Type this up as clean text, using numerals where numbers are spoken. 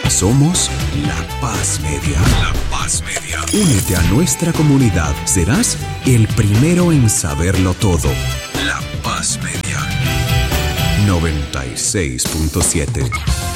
Somos La Paz Media. La Paz Media. Únete a nuestra comunidad. Serás el primero en saberlo todo. La Paz Media. 96.7.